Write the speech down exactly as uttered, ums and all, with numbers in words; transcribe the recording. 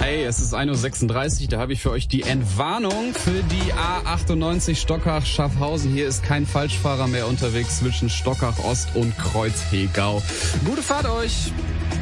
Hi, es ist ein Uhr sechsunddreißig, da habe ich für euch die Entwarnung für die A achtundneunzig Stockach-Schaffhausen. Hier ist kein Falschfahrer mehr unterwegs zwischen Stockach Ost und Kreuzhegau. Gute Fahrt euch!